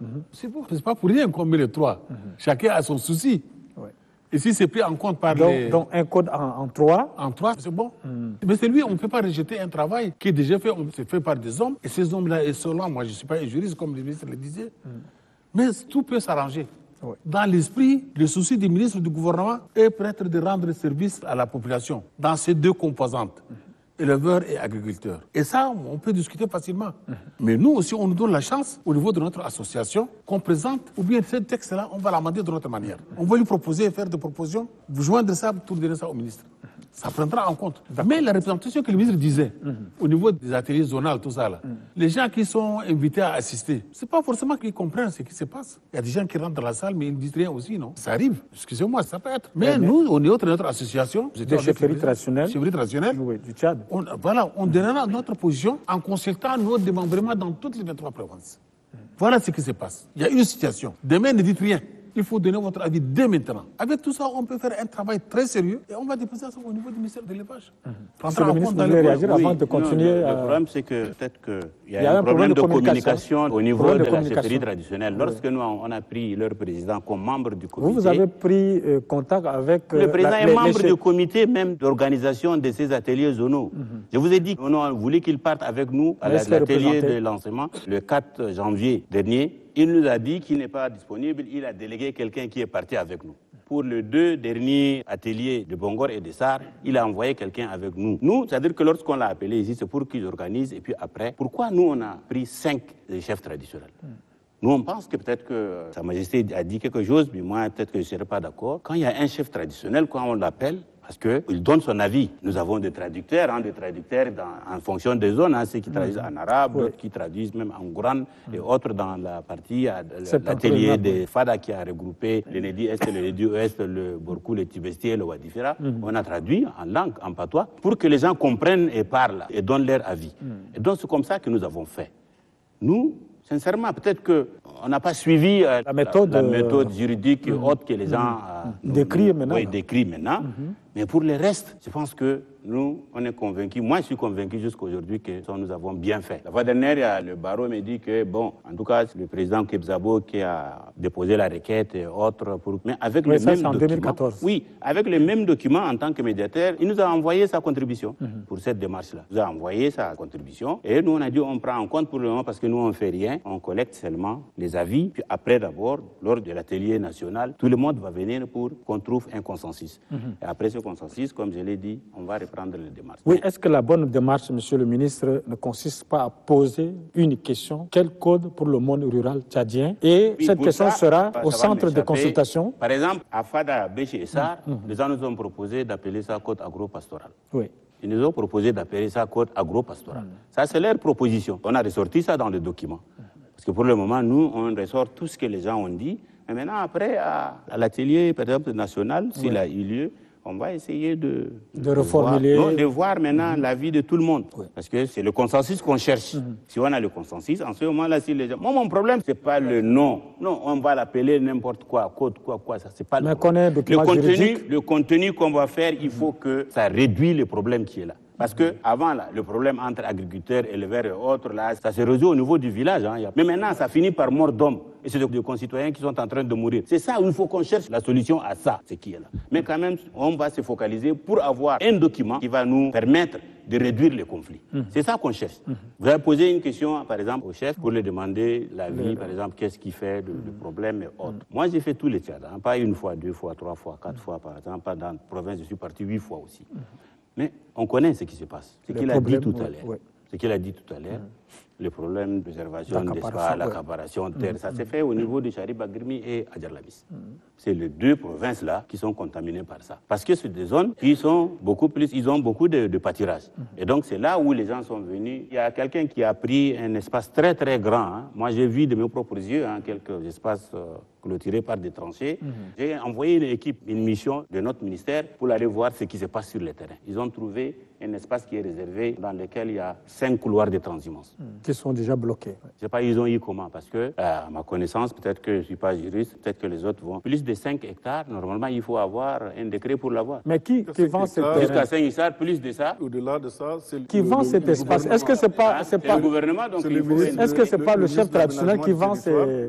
E: Mm-hmm. C'est bon. C'est pas pour rien qu'on met les trois. Mm-hmm. Chacun a son souci. Ouais. Et si c'est pris en compte par
B: donc,
E: les...
B: Donc un code en, en trois.
E: En trois, c'est bon. Mm. Mais c'est lui, on ne peut pas rejeter un travail qui est déjà fait, on, c'est fait par des hommes. Et ces hommes-là, et selon moi, je ne suis pas un juriste, comme le ministre le disait, mm. mais tout peut s'arranger. Ouais. Dans l'esprit, le souci du ministre du gouvernement est peut-être de rendre service à la population dans ces deux composantes. Mm. Éleveurs et agriculteurs. Et ça, on peut discuter facilement. Mmh. Mais nous aussi, on nous donne la chance, au niveau de notre association, qu'on présente, ou bien ce texte-là, on va l'amender de notre manière. On va lui proposer, faire des propositions, vous joindre ça, tout donner ça au ministre. Mmh. Ça prendra en compte. Mais la représentation que le ministre disait, mmh. au niveau des ateliers zonales, tout ça, là, mmh. les gens qui sont invités à assister, c'est pas forcément qu'ils comprennent ce qui se passe. Il y a des gens qui rentrent dans la salle, mais ils ne disent rien aussi, non? Ça arrive. Excusez-moi, ça peut être. Mais, mais nous, au niveau de notre association,
B: des chefferies traditionnelles,
E: chefferies traditionnelles,
B: oui, du Tchad.
E: On, voilà, on donnera notre position en consultant nos démembrements dans toutes les vingt-trois provinces. Voilà ce qui se passe. Il y a une situation. Demain, ne dites rien. Il faut donner votre avis dès maintenant. Avec tout ça, on peut faire un travail très sérieux et on va déposer ça au niveau du ministère de l'élevage.
B: Mmh. Monsieur le ministre, vous voulez réagir oui, avant de continuer
A: non,
B: à...
A: Le problème, c'est que peut-être qu'il y, y a un problème, problème de, de communication, communication au niveau de, de la chefferie traditionnelle. Lorsque oui. nous, on a pris leur président comme membre du comité...
B: Vous, vous avez pris euh, contact avec...
A: Euh, le président
B: la,
A: est
B: les,
A: membre
B: les...
A: du comité même d'organisation de ces ateliers zonaux. Mmh. Je vous ai dit qu'on voulait qu'il parte avec nous à l'atelier de lancement le quatre janvier dernier. Il nous a dit qu'il n'est pas disponible, il a délégué quelqu'un qui est parti avec nous. Pour les deux derniers ateliers de Bongor et de Sar, il a envoyé quelqu'un avec nous. Nous, c'est-à-dire que lorsqu'on l'a appelé ici, c'est pour qu'ils organisent, et puis après, pourquoi nous, on a pris cinq chefs traditionnels? Nous, on pense que peut-être que Sa Majesté a dit quelque chose, mais moi, peut-être que je ne serais pas d'accord. Quand il y a un chef traditionnel, quand on l'appelle, parce qu'il donne son avis. Nous avons des traducteurs, hein, des traducteurs dans, en fonction des zones, hein, ceux qui traduisent mmh. en arabe, oui. d'autres qui traduisent même en Gouran, mmh. et autres dans la partie, l'atelier des Fada qui a regroupé le Nedi Est, le Nedi Ouest, le Borkou, le Tibesti, le Wadifera. Mmh. On a traduit en langue, en patois, pour que les gens comprennent et parlent et donnent leur avis. Mmh. Et donc c'est comme ça que nous avons fait. Nous, sincèrement, peut-être qu'on n'a pas suivi euh,
B: la, méthode,
A: la, la méthode juridique euh, haute que les gens euh,
B: décrivent maintenant.
A: Oui, décrivent maintenant. Mm-hmm. Mais pour le reste, je pense que nous, on est convaincus. Moi, je suis convaincu jusqu'à aujourd'hui que nous avons bien fait. La fois dernière, le barreau me dit que, bon, en tout cas, c'est le président Kebzabo qui a déposé la requête et autres. Pour... Mais avec
B: oui,
A: le
B: ça,
A: même
B: en
A: document.
B: deux mille quatorze.
A: Oui, avec le même document en tant que médiateur, il nous a envoyé sa contribution mm-hmm. pour cette démarche-là. Il nous a envoyé sa contribution et nous, on a dit on prend en compte pour le moment parce que nous, on ne fait rien. On collecte seulement les avis. Puis après, d'abord, lors de l'atelier national, tout le monde va venir pour qu'on trouve un consensus. Mm-hmm. Et après ce consensus, comme je l'ai dit, on va reprendre les démarches.
B: Oui, est-ce que la bonne démarche, monsieur le ministre, ne consiste pas à poser une question? Quel code pour le monde rural tchadien? Et oui, cette question ça, sera au centre de consultation.
A: Par exemple, à Fada, Béché et Sar, mmh. les gens nous ont proposé d'appeler ça code agro-pastoral.
B: Oui.
A: Ils nous ont proposé d'appeler ça code agro-pastoral. Mmh. Ça, c'est leur proposition. On a ressorti ça dans le document. Mmh. Parce que pour le moment, nous, on ressort tout ce que les gens ont dit. Mais maintenant, après, à, à l'atelier, par exemple, national, s'il oui. a eu lieu, on va essayer de,
B: de, de reformuler.
A: Voir, non, de voir maintenant mmh. l'avis de tout le monde. Oui. Parce que c'est le consensus qu'on cherche. Mmh. Si on a le consensus, en ce moment-là, si les gens... Moi, mon problème, c'est pas le nom. Non, on va l'appeler n'importe quoi, code, quoi, quoi, ça, c'est pas
B: Mais
A: le
B: problème.
A: Le contenu, le contenu qu'on va faire, il faut que ça réduise le problème qui est là. Parce que avant là, le problème entre agriculteurs, éleveurs et autres, là, ça se résout au niveau du village. Hein. Mais maintenant, ça finit par mort d'hommes. Et c'est des concitoyens qui sont en train de mourir. C'est ça où il faut qu'on cherche la solution à ça, ce qui est là. Mais quand même, on va se focaliser pour avoir un document qui va nous permettre de réduire les conflits. Mmh. C'est ça qu'on cherche. Mmh. Vous avez posé une question, par exemple, au chef pour lui demander l'avis, par exemple, qu'est-ce qui fait de, de problème et autres. Mmh. Moi, j'ai fait tous les Tchad, hein. Pas une fois, deux fois, trois fois, quatre mmh. fois, par exemple. Pas dans la province, je suis parti huit fois aussi. Mmh. Mais on connaît ce qui se passe. Ce qu'il a dit tout à l'heure. Ouais. Ce qu'il a dit tout à l'heure. Mmh. Le problème de préservation d'espace, l'accaparation de terre, mmh. ça s'est fait au niveau de Charib-Bagrimi et Adjarlabis. Mmh. C'est les deux provinces-là qui sont contaminées par ça. Parce que c'est des zones qui sont beaucoup plus, ils ont beaucoup de, de pâturage. Mmh. Et donc c'est là où les gens sont venus. Il y a quelqu'un qui a pris un espace très très grand. Hein. Moi j'ai vu de mes propres yeux hein, quelques espaces euh, clôturés par des tranchées. Mmh. J'ai envoyé une équipe, une mission de notre ministère pour aller voir ce qui se passe sur le terrain. Ils ont trouvé un espace qui est réservé dans lequel il y a cinq couloirs de transhumance.
B: Mmh. Qui sont déjà bloqués.
A: Je ne sais pas, ils ont eu comment, parce que, euh, à ma connaissance, peut-être que je ne suis pas juriste, peut-être que les autres vont. Plus de cinq hectares, normalement, il faut avoir un décret pour l'avoir.
B: Mais qui, qui vend cet espace?
A: Jusqu'à cinq hectares, plus de ça.
C: Au-delà de ça, c'est le,
B: qui vend
C: le,
B: cet
C: le
B: espace? Est-ce que c'est pas,
A: ah,
B: c'est pas
A: le gouvernement, donc
B: est-ce que c'est pas le chef traditionnel qui vend ces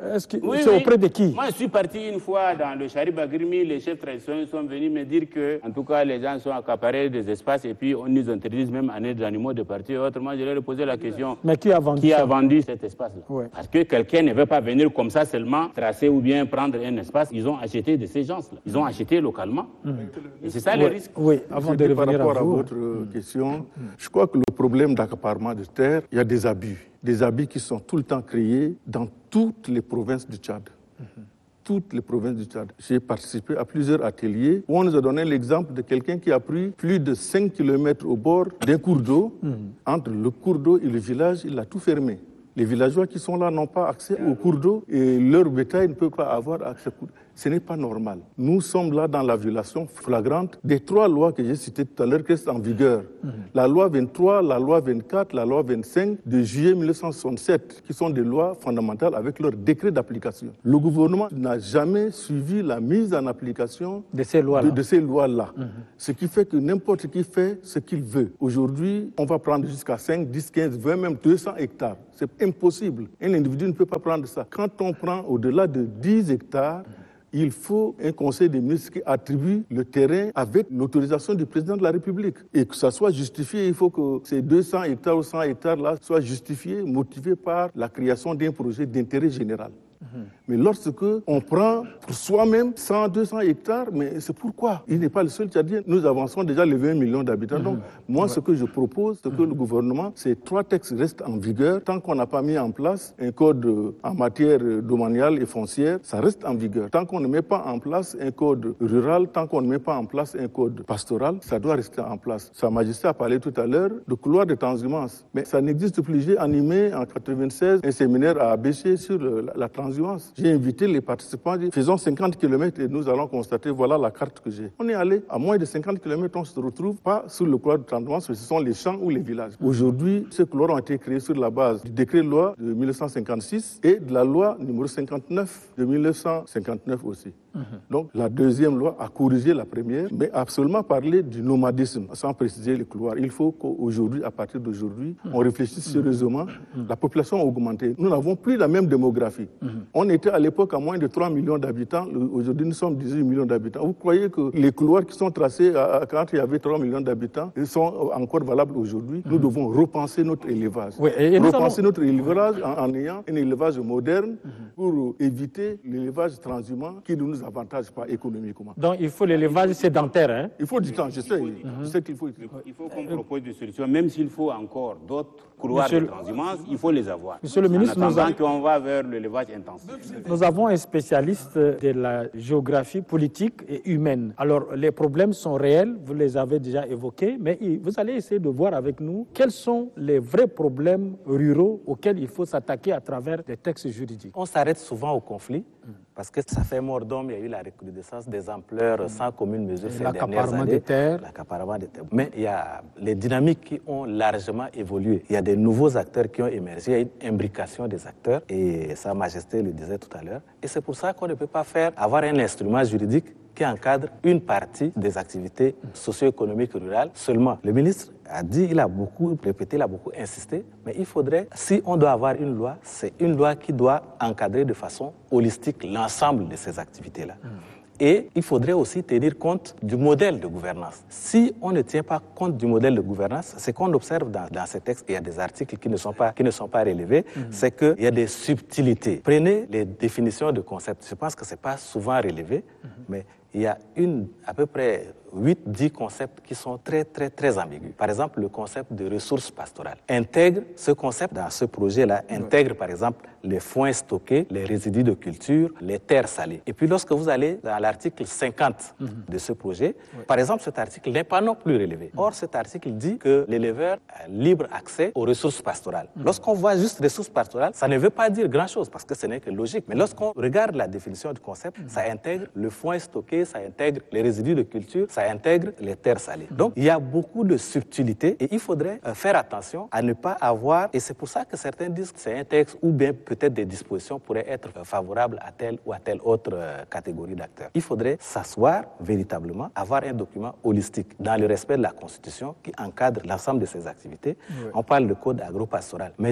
B: Est-ce que
A: Oui,
B: c'est
A: oui.
B: auprès de qui?
A: Moi, je suis parti une fois dans le Charib Agrimi, les chefs traditionnels sont venus me dire que, en tout cas, les gens sont accaparés des espaces et puis on nous interdit même à des animaux de partir. Autrement, je leur ai posé la question.
B: Mais qui a vendu
A: Qui
B: ça?
A: a vendu cet espace-là?
B: Ouais.
A: Parce que quelqu'un ne veut pas venir comme ça seulement tracer ou bien prendre un espace. Ils ont acheté de ces gens-là. Ils ont acheté localement. Mmh. Et c'est ça
B: oui.
A: le risque.
B: Oui, avant de
C: Par
B: revenir
C: rapport
B: à
C: à,
B: vous.
C: votre mmh. question, je crois que le problème d'accaparement de terre, il y a des abus. Des abus qui sont tout le temps créés dans toutes les provinces du Tchad. Mmh. Toutes les provinces du Tchad. J'ai participé à plusieurs ateliers où on nous a donné l'exemple de quelqu'un qui a pris plus de cinq kilomètres au bord d'un cours d'eau. Mmh. Entre le cours d'eau et le village, il a tout fermé. Les villageois qui sont là n'ont pas accès au cours d'eau et leur bétail ne peut pas avoir accès au cours d'eau. Ce n'est pas normal. Nous sommes là dans la violation flagrante des trois lois que j'ai citées tout à l'heure qui restent en vigueur. Mmh. La loi vingt-trois, la loi vingt-quatre, la loi vingt-cinq de juillet mille neuf cent soixante-sept, qui sont des lois fondamentales avec leur décret d'application. Le gouvernement n'a jamais suivi la mise en application
B: de ces lois-là.
C: De, de ces lois-là. Mmh. Ce qui fait que n'importe qui fait ce qu'il veut. Aujourd'hui, on va prendre jusqu'à cinq, dix, quinze, vingt, même deux cents hectares. C'est impossible. Un individu ne peut pas prendre ça. Quand on prend au-delà de dix hectares, mmh. il faut un conseil des ministres qui attribue le terrain avec l'autorisation du président de la République. Et que ça soit justifié, il faut que ces deux cents hectares ou cent hectares-là soient justifiés, motivés par la création d'un projet d'intérêt général. Mmh. Mais lorsque on prend pour soi-même cent, deux cents hectares, mais c'est pourquoi? Il n'est pas le seul Tchadien. Nous avançons déjà les vingt millions d'habitants. Mmh. Donc, moi, ouais. ce que je propose, c'est que mmh. le gouvernement, ces trois textes restent en vigueur. Tant qu'on n'a pas mis en place un code en matière domaniale et foncière, ça reste en vigueur. Tant qu'on ne met pas en place un code rural, tant qu'on ne met pas en place un code pastoral, ça doit rester en place. Sa Majesté a parlé tout à l'heure de couloir de transhumance. Mais ça n'existe plus. J'ai animé en quatre-vingt-seize un séminaire à Abéché sur le, la, la transhumance. J'ai invité les participants, dit, faisons cinquante kilomètres et nous allons constater, voilà la carte que j'ai. On est allé à moins de cinquante kilomètres, on se retrouve pas sur le couloir de transhumance, ce sont les champs ou les villages. Aujourd'hui, ces couloirs ont été créés sur la base du décret loi de mille neuf cent cinquante-six et de la loi numéro cinquante-neuf de mille neuf cent cinquante-neuf aussi. Mmh. Donc la deuxième loi a corrigé la première, mais a absolument parlé du nomadisme, sans préciser les couloirs. Il faut qu'aujourd'hui, à partir d'aujourd'hui, mmh. on réfléchisse mmh. sérieusement. Mmh. La population a augmenté. Nous n'avons plus la même démographie. Mmh. On était à l'époque à moins de trois millions d'habitants. Aujourd'hui, nous sommes dix-huit millions d'habitants. Vous croyez que les couloirs qui sont tracés à, quand il y avait trois millions d'habitants, ils sont encore valables aujourd'hui? Mmh. Nous devons repenser notre élevage.
B: Oui, et
C: repenser
B: allons...
C: notre élevage en, en ayant un élevage moderne mmh. pour éviter l'élevage transhumant qui ne nous avantage pas économiquement.
B: Donc il faut l'élevage sédentaire. Hein?
C: Il faut du temps, je sais. Mmh. Je sais qu'il faut.
A: Il faut qu'on propose des solutions, même s'il faut encore d'autres couloirs Monsieur de transhumance, il faut les avoir.
B: Monsieur le ministre,
A: en
B: nous
A: attendant qu'on va vers l'élevage intensif.
B: Nous avons un spécialiste de la géographie politique et humaine. Alors, les problèmes sont réels, vous les avez déjà évoqués, mais vous allez essayer de voir avec nous quels sont les vrais problèmes ruraux auxquels il faut s'attaquer à travers des textes juridiques.
D: On s'arrête souvent au conflit, parce que ça fait mort d'homme, il y a eu la recrudescence des ampleurs sans commune mesure ces dernières années.
B: Des terres.
D: L'accaparement des terres. Mais il y a les dynamiques qui ont largement évolué. Il y a des nouveaux acteurs qui ont émergé, il y a une imbrication des acteurs, et Sa Majesté le disait tout à l'heure. Et c'est pour ça qu'on ne peut pas faire, avoir un instrument juridique qui encadre une partie des activités socio-économiques rurales seulement. Le ministre a dit, il a beaucoup répété, il a beaucoup insisté, mais il faudrait, si on doit avoir une loi, c'est une loi qui doit encadrer de façon holistique l'ensemble de ces activités-là. Mmh. Et il faudrait aussi tenir compte du modèle de gouvernance. Si on ne tient pas compte du modèle de gouvernance, ce qu'on observe dans, dans ces textes, il y a des articles qui ne sont pas, qui ne sont pas relevés, mmh. c'est qu'il y a des subtilités. Prenez les définitions de concepts. Je pense que ce n'est pas souvent relevé, mmh. mais il y a une, à peu près huit dix concepts qui sont très, très, très ambigus. Par exemple, le concept de ressources pastorales. Intègre ce concept dans ce projet-là, intègre par exemple les foins stockés, les résidus de culture, les terres salées. Et puis lorsque vous allez dans l'article cinquante mmh. de ce projet, oui. par exemple, cet article n'est pas non plus relevé. Mmh. Or, cet article dit que l'éleveur a libre accès aux ressources pastorales. Mmh. Lorsqu'on voit juste ressources pastorales, ça ne veut pas dire grand-chose parce que ce n'est que logique. Mais lorsqu'on regarde la définition du concept, mmh. ça intègre le foin stocké, ça intègre les résidus de culture, ça intègre les terres salées. Donc, il y a beaucoup de subtilités et il faudrait euh, faire attention à ne pas avoir, et c'est pour ça que certains disent que c'est un texte ou bien peut-être des dispositions pourraient être euh, favorables à telle ou à telle autre euh, catégorie d'acteurs. Il faudrait s'asseoir véritablement, avoir un document holistique dans le respect de la Constitution qui encadre l'ensemble de ces activités. Oui. On parle de code agro-pastoral, mais je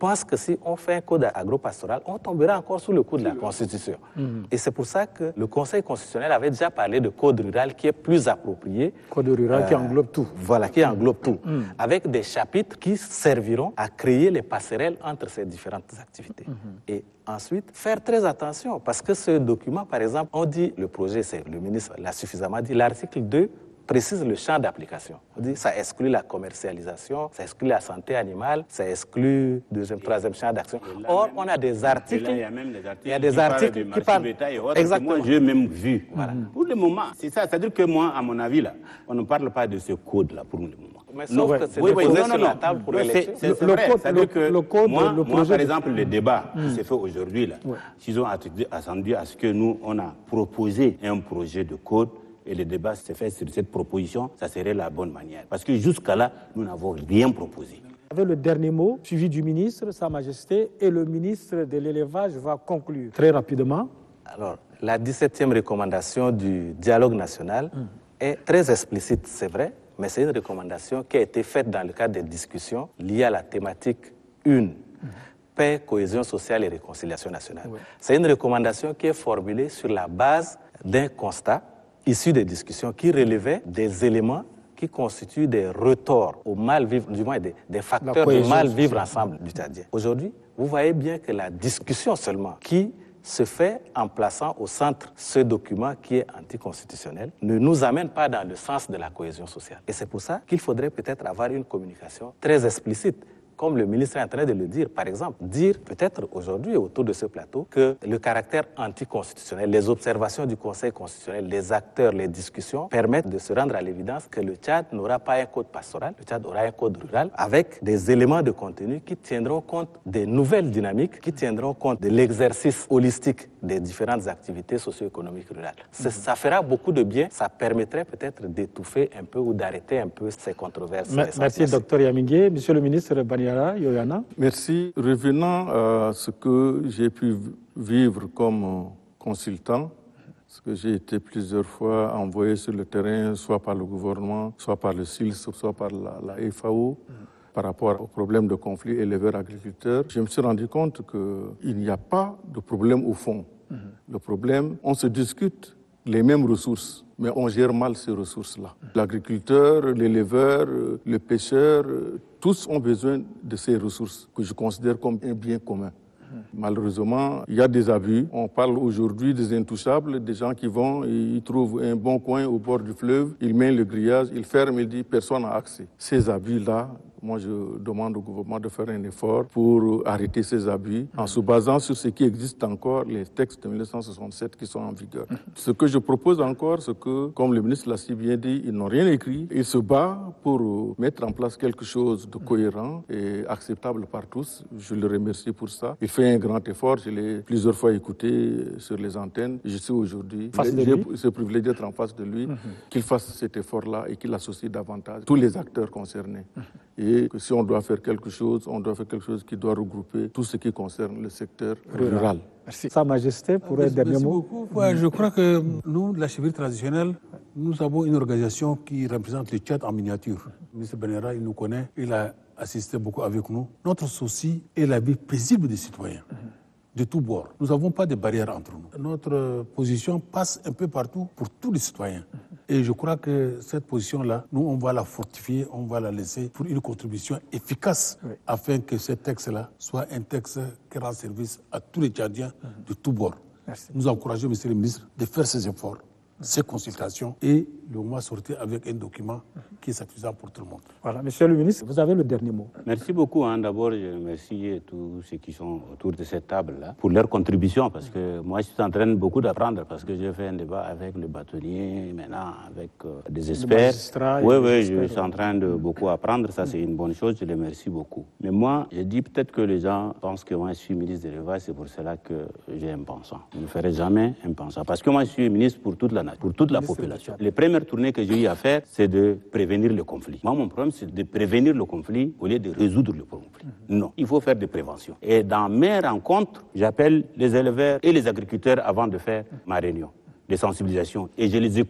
D: pense que si on fait un code agropastoral, on tombera encore sous le coup de la Constitution. Mmh. Et c'est pour ça que le Conseil constitutionnel avait déjà parlé de code rural qui est plus approprié.
B: Code rural euh, qui englobe tout.
D: Voilà, qui englobe tout. Mmh. Avec des chapitres qui serviront à créer les passerelles entre ces différentes activités. Mmh. Et ensuite, faire très attention, parce que ce document, par exemple, on dit, le projet, c'est le ministre l'a suffisamment dit, l'article deux précise le champ d'application. On dit ça exclut la commercialisation, ça exclut la santé animale, ça exclut deuxième, troisième champ d'action. Or, on a des articles.
A: Là, il y a même des articles,
D: il y a des
A: qui,
D: articles
A: parlent
D: qui parlent.
A: Et autres,
D: exactement.
A: Que moi, j'ai même vu.
D: Voilà.
A: Mm-hmm. Pour le moment, c'est ça. C'est-à-dire que moi, à mon avis, là, on ne parle pas de ce code-là pour le moment.
D: Mais sauf
A: non,
D: que c'est
A: oui, oui,
D: déposé
A: non,
D: sur
A: non,
D: la table pour
A: non,
D: l'élection.
A: C'est, c'est, c'est vrai.
B: Code,
A: C'est-à-dire que
B: le code,
A: moi,
B: le
A: moi, par
B: de...
A: exemple, le débat
B: mmh.
A: qui s'est fait aujourd'hui, là, ouais. s'ils ont attendu à ce que nous, on a proposé un projet de code, et le débat s'est fait sur cette proposition, ça serait la bonne manière. Parce que jusqu'à là, nous n'avons rien proposé.
B: Vous avez le dernier mot, suivi du ministre, Sa Majesté, et le ministre de l'Élevage va conclure très rapidement.
D: Alors, la dix-septième recommandation du dialogue national mmh. est très explicite, c'est vrai, mais c'est une recommandation qui a été faite dans le cadre des discussions liées à la thématique une. Mmh. Paix, cohésion sociale et réconciliation nationale. Ouais. C'est une recommandation qui est formulée sur la base d'un constat issu des discussions qui relevaient des éléments qui constituent des retorts au mal vivre, du moins des, des facteurs de mal vivre ensemble du Tchadien. Aujourd'hui, vous voyez bien que la discussion seulement qui se fait en plaçant au centre ce document qui est anticonstitutionnel ne nous amène pas dans le sens de la cohésion sociale. Et c'est pour ça qu'il faudrait peut-être avoir une communication très explicite. Comme le ministre est en train de le dire, par exemple, dire peut-être aujourd'hui autour de ce plateau que le caractère anticonstitutionnel, les observations du Conseil constitutionnel, les acteurs, les discussions permettent de se rendre à l'évidence que le Tchad n'aura pas un code pastoral, le Tchad aura un code rural avec des éléments de contenu qui tiendront compte des nouvelles dynamiques, qui tiendront compte de l'exercice holistique des différentes activités socio-économiques rurales. Mm-hmm. Ça fera beaucoup de bien, ça permettrait peut-être d'étouffer un peu ou d'arrêter un peu ces controverses.
B: Merci, Merci. Docteur Yamingué. Monsieur le ministre Banyara Yoyana.
C: Merci. Revenant à ce que j'ai pu vivre comme consultant, parce que j'ai été plusieurs fois envoyé sur le terrain, soit par le gouvernement, soit par le S I L S, soit par la, la F A O, mmh. par rapport au problème de conflit éleveurs-agriculteurs, je me suis rendu compte qu'il n'y a pas de problème au fond. Mmh. Le problème, on se discute les mêmes ressources, mais on gère mal ces ressources-là. Mmh. L'agriculteur, l'éleveur, le pêcheur, tous ont besoin de ces ressources que je considère comme un bien commun. Malheureusement, il y a des abus. On parle aujourd'hui des intouchables, des gens qui vont, ils trouvent un bon coin au bord du fleuve, ils mettent le grillage, ils ferment, ils disent personne n'a accès. Ces abus-là, moi je demande au gouvernement de faire un effort pour arrêter ces abus en se basant sur ce qui existe encore, les textes de mille neuf cent soixante-sept qui sont en vigueur. Ce que je propose encore, c'est que, comme le ministre l'a si bien dit, ils n'ont rien écrit. Ils se battent pour mettre en place quelque chose de cohérent et acceptable par tous. Je le remercie pour ça. Il fait un grand effort. Je l'ai plusieurs fois écouté sur les antennes. Je suis aujourd'hui, j'ai ce privilège d'être en face de lui, mm-hmm. qu'il fasse cet effort-là et qu'il associe davantage tous les acteurs concernés. Mm-hmm. Et que si on doit faire quelque chose, on doit faire quelque chose qui doit regrouper tout ce qui concerne le secteur rural. rural.
B: Merci. Sa Majesté, pour un dernier mot.
E: Beaucoup. Ouais, je crois que nous, de la cheville traditionnelle, nous avons une organisation qui représente le Tchad en miniature. Le ministre Banyara, il nous connaît, il a assisté beaucoup avec nous. Notre souci est la vie paisible des citoyens. De tous bords. Nous n'avons pas de barrières entre nous. Notre position passe un peu partout pour tous les citoyens. Et je crois que cette position-là, nous, on va la fortifier, on va la laisser pour une contribution efficace oui. afin que ce texte-là soit un texte qui rend service à tous les Tchadiens de tous bords. Merci. Nous encourageons, monsieur le ministre, de faire ces efforts, ces consultations et le mois sortir avec un document qui est satisfaisant pour tout le monde.
B: Voilà, monsieur le ministre, vous avez le dernier mot.
A: Merci beaucoup. Hein. D'abord, je remercie tous ceux qui sont autour de cette table-là pour leur contribution, parce que moi, je suis en train de beaucoup d'apprendre, parce que j'ai fait un débat avec le bâtonnier, maintenant avec euh, des experts. Oui, oui, je suis en train de beaucoup apprendre. Ça, c'est une bonne chose. Je les remercie beaucoup. Mais moi, je dis peut-être que les gens pensent que moi, je suis ministre de l'élevage. C'est pour cela que j'ai un pensant. Je ne ferai jamais un pensant, parce que moi, je suis ministre pour toute la nation, pour toute la population. Les premières tournées que j'ai eu à faire, c'est de prévenir le conflit. Moi, mon problème, c'est de prévenir le conflit au lieu de résoudre le conflit. Mmh. Non, il faut faire des préventions. Et dans mes rencontres, j'appelle les éleveurs et les agriculteurs avant de faire ma réunion de sensibilisation. Et je les écoute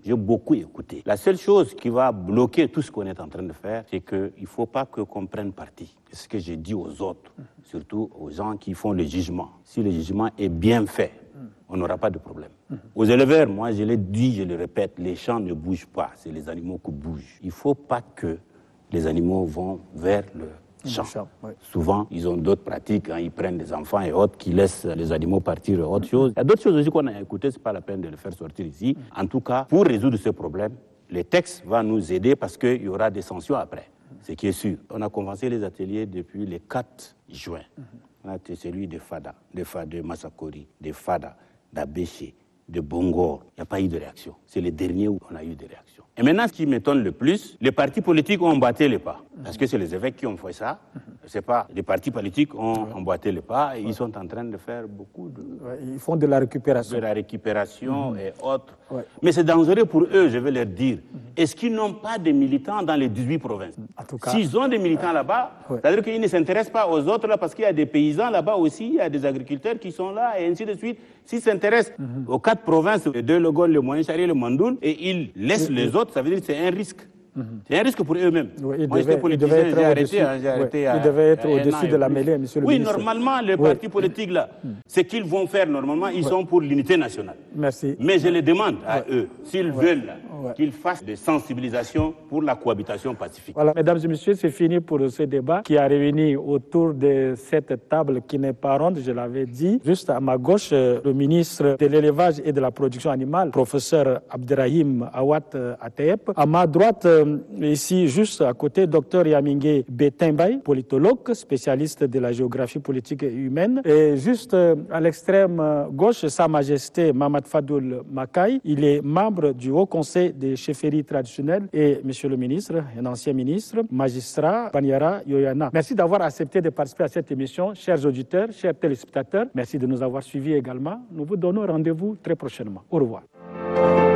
A: j'ai beaucoup écouté. La seule chose qui va bloquer tout ce qu'on est en train de faire, c'est qu'il ne faut pas que qu'on prenne parti. C'est ce que j'ai dit aux autres, surtout aux gens qui font le jugement. Si le jugement est bien fait, on n'aura pas de problème. Aux éleveurs, moi je l'ai dit, je le répète, les champs ne bougent pas, c'est les animaux qui bougent. Il ne faut pas que les animaux vont vers le champ. champ oui. Souvent, ils ont d'autres pratiques, hein, ils prennent des enfants et autres qui laissent les animaux partir et autre chose. Il y a d'autres choses aussi qu'on a écoutées, ce n'est pas la peine de les faire sortir ici. En tout cas, pour résoudre ce problème, les textes vont nous aider parce qu'il y aura des sanctions après, ce qui est sûr. On a commencé les ateliers depuis le quatre juin. On a été celui de Fada, de Fada, de Massakori, de Fada, d'Abéché, de Bongor. Il n'y a pas eu de réaction. C'est le dernier où on a eu des réactions. Et maintenant, ce qui m'étonne le plus, les partis politiques ont emboîté les pas. Parce que c'est les évêques qui ont fait ça. C'est pas les partis politiques ont emboîté les pas et ils sont en train de faire beaucoup de...
B: Ouais, ils font de la récupération.
A: De la récupération mmh. et autres.
B: Ouais.
A: Mais c'est dangereux pour eux, je vais leur dire. Mmh. Est-ce qu'ils n'ont pas de militants dans les dix-huit provinces? En tout cas, s'ils ont des militants là-bas, ouais. c'est-à-dire qu'ils ne s'intéressent pas aux autres là parce qu'il y a des paysans là-bas aussi, il y a des agriculteurs qui sont là et ainsi de suite. S'ils s'intéressent mmh. aux quatre provinces, les deux Logol, le Moyen-Chari, le Mandoul, et ils laissent mmh. les autres, ça veut dire que c'est un risque. Mmh. C'est un risque pour eux-mêmes.
B: Oui, Moi, j'étais politicien, j'ai arrêté. Hein, j'ai arrêté oui, il devait être au-dessus de la mêlée, monsieur le
A: oui,
B: ministre.
A: Oui, normalement, les oui. partis politiques, là, mmh. ce qu'ils vont faire, normalement, ils oui. sont pour l'unité nationale.
B: Merci.
A: Mais je les demande à oui. eux, s'ils oui. veulent, oui. qu'ils fassent des sensibilisations pour la cohabitation pacifique.
B: Voilà, mesdames et messieurs, c'est fini pour ce débat qui a réuni autour de cette table qui n'est pas ronde, je l'avais dit. Juste à ma gauche, le ministre de l'élevage et de la production animale, professeur Abderrahim Awad Atayep. À ma droite, ici, juste à côté, docteur Yamingue Betimbaye, politologue, spécialiste de la géographie politique et humaine. Et juste à l'extrême gauche, Sa Majesté Mamad Fadoul Makaï. Il est membre du Haut Conseil des chefferies traditionnelles et, monsieur le ministre, un ancien ministre, magistrat Banyara Yoyana. Merci d'avoir accepté de participer à cette émission. Chers auditeurs, chers téléspectateurs, merci de nous avoir suivis également. Nous vous donnons rendez-vous très prochainement. Au revoir.